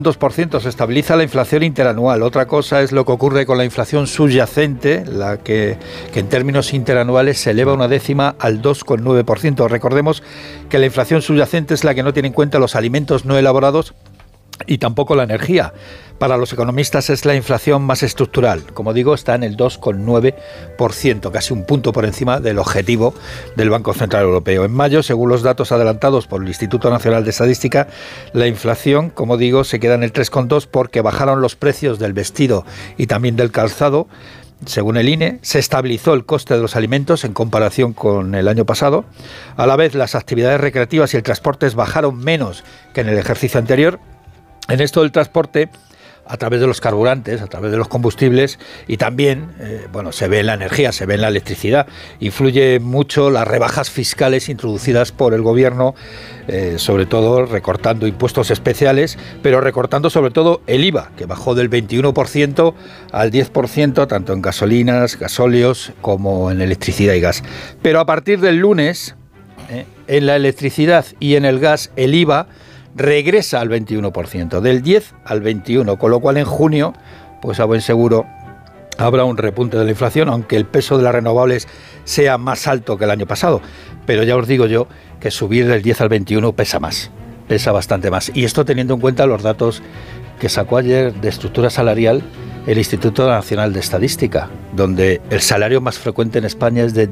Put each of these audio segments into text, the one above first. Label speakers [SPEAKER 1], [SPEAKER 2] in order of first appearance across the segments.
[SPEAKER 1] 2% se estabiliza la inflación interanual. Otra cosa es lo que ocurre con la inflación subyacente, la que en términos interanuales se eleva una décima al 2,9%. Recordemos que la inflación subyacente es la que no tiene en cuenta los alimentos no elaborados y tampoco la energía. Para los economistas es la inflación más estructural. Como digo, está en el 2,9%, casi un punto por encima del objetivo del Banco Central Europeo. En mayo, según los datos adelantados por el Instituto Nacional de Estadística, la inflación, como digo, se queda en el 3,2% porque bajaron los precios del vestido y también del calzado. Según el INE, se estabilizó el coste de los alimentos en comparación con el año pasado. A la vez, las actividades recreativas y el transporte bajaron menos que en el ejercicio anterior. En esto del transporte, a través de los carburantes, a través de los combustibles y también, se ve en la energía, se ve en la electricidad. Influye mucho las rebajas fiscales introducidas por el gobierno, sobre todo recortando impuestos especiales, pero recortando sobre todo el IVA, que bajó del 21% al 10%, tanto en gasolinas, gasóleos como en electricidad y gas. Pero a partir del lunes, en la electricidad y en el gas, el IVA regresa al 21%, del 10 al 21%, con lo cual en junio, pues a buen seguro, habrá un repunte de la inflación, aunque el peso de las renovables sea más alto que el año pasado. Pero ya os digo yo que subir del 10 al 21 pesa más, pesa bastante más. Y esto teniendo en cuenta los datos que sacó ayer de estructura salarial el Instituto Nacional de Estadística, donde el salario más frecuente en España es de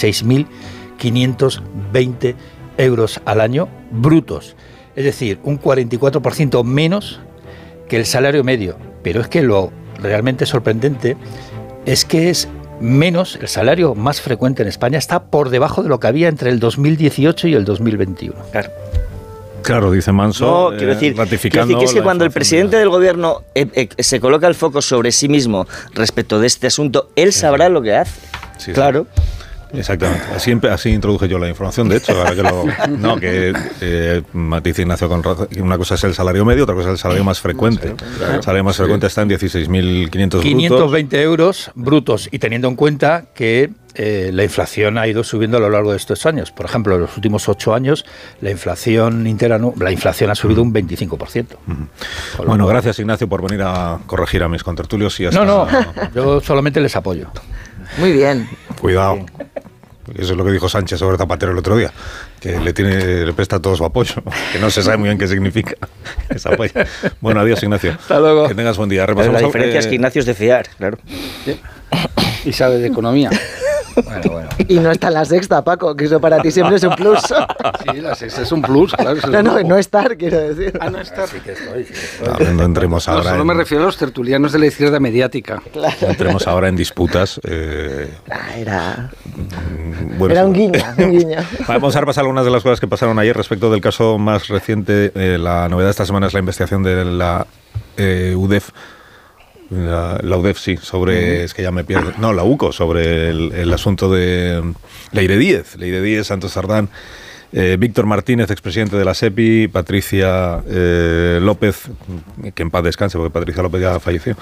[SPEAKER 1] 16.520 euros al año brutos. Es decir, un 44% menos que el salario medio. Pero es que lo realmente sorprendente es que es menos, el salario más frecuente en España está por debajo de lo que había entre el 2018 y el 2021.
[SPEAKER 2] Claro, dice Manso,
[SPEAKER 3] quiero decir
[SPEAKER 2] ratificando
[SPEAKER 3] que es que cuando el presidente del gobierno se coloca el foco sobre sí mismo respecto de este asunto, él sabrá lo que hace.
[SPEAKER 2] Sí,
[SPEAKER 3] claro.
[SPEAKER 2] Sí. Exactamente, así introduje yo la información, de hecho, ahora que matiza Ignacio con razón, una cosa es el salario medio, otra cosa es el salario más frecuente. Claro. El salario más frecuente está en 16.500
[SPEAKER 1] 520 euros brutos, y teniendo en cuenta que la inflación ha ido subiendo a lo largo de estos años. Por ejemplo, en los últimos 8 años la inflación ha subido un 25%.
[SPEAKER 2] Bueno, gracias Ignacio por venir a corregir a mis contertulios. Y hasta...
[SPEAKER 1] No, yo solamente les apoyo.
[SPEAKER 4] Muy bien.
[SPEAKER 2] Cuidado. Eso es lo que dijo Sánchez sobre Zapatero el otro día, que le presta todo su apoyo, que no se sabe muy bien qué significa ese apoyo. Bueno, adiós Ignacio.
[SPEAKER 1] Hasta luego.
[SPEAKER 2] Que tengas buen día.
[SPEAKER 3] Pero la diferencia es que Ignacio es de fiar, claro.
[SPEAKER 5] ¿Sí? Y sabe de economía.
[SPEAKER 4] Bueno. Y no está en la sexta, Paco, que eso para ti siempre es un plus.
[SPEAKER 5] Sí, la sexta es un plus, claro.
[SPEAKER 4] No estar, quiero decir.
[SPEAKER 5] No estar. Sí que estoy.
[SPEAKER 2] No entremos ahora.
[SPEAKER 5] Solo me refiero a los tertulianos de la izquierda mediática.
[SPEAKER 4] Claro.
[SPEAKER 2] No entremos ahora en disputas.
[SPEAKER 4] Era un guiño.
[SPEAKER 2] Vamos a repasar algunas de las cosas que pasaron ayer respecto del caso más reciente. La novedad de esta semana es la investigación de la UDEF. La UDEF, sí, sobre, es que ya me pierdo, no, la UCO, sobre el asunto de Leire Díez, Santos Sardán, Víctor Martínez, expresidente de la SEPI, Patricia López, que en paz descanse porque Patricia López ya falleció,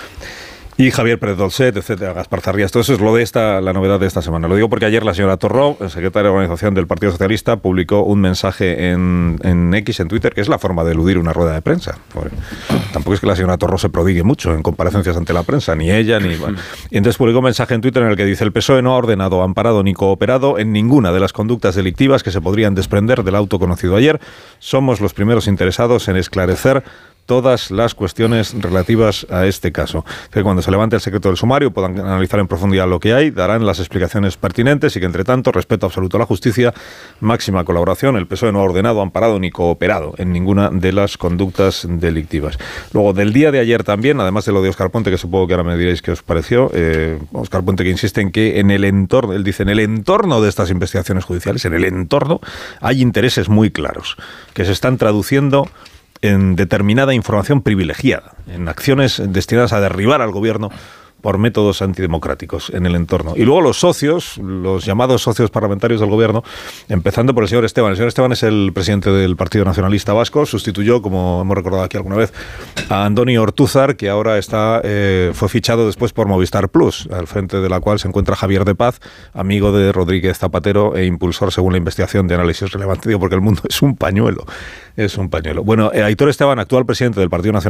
[SPEAKER 2] y Javier Pérez Dolcet, etcétera, Gaspar Zarrías. Todo eso es la novedad de esta semana. Lo digo porque ayer la señora Torró, secretaria de organización del Partido Socialista, publicó un mensaje en X, en Twitter, que es la forma de eludir una rueda de prensa. Tampoco es que la señora Torró se prodigue mucho en comparecencias ante la prensa, ni ella, ni... Bueno. Y entonces publicó un mensaje en Twitter en el que dice: el PSOE no ha ordenado, amparado ni cooperado en ninguna de las conductas delictivas que se podrían desprender del auto conocido ayer. Somos los primeros interesados en esclarecer todas las cuestiones relativas a este caso. Que cuando se levante el secreto del sumario puedan analizar en profundidad lo que hay, darán las explicaciones pertinentes y que, entre tanto, respeto absoluto a la justicia, máxima colaboración. El PSOE no ha ordenado, amparado ni cooperado en ninguna de las conductas delictivas. Luego, del día de ayer también, además de lo de Óscar Puente, que supongo que ahora me diréis qué os pareció, Óscar Puente, que insiste en que en el entorno, él dice, en el entorno de estas investigaciones judiciales, en el entorno, hay intereses muy claros que se están traduciendo en determinada información privilegiada, en acciones destinadas a derribar al gobierno por métodos antidemocráticos en el entorno. Y luego los socios, los llamados socios parlamentarios del gobierno, empezando por el señor Esteban. El señor Esteban es el presidente del Partido Nacionalista Vasco, sustituyó, como hemos recordado aquí alguna vez, a Andoni Ortúzar, que ahora fue fichado después por Movistar Plus, al frente de la cual se encuentra Javier de Paz, amigo de Rodríguez Zapatero e impulsor, según la investigación, de Análisis Relevante. Digo, porque el mundo es un pañuelo. Es un pañuelo. Bueno, Aitor Esteban, actual presidente del Partido Nacionalista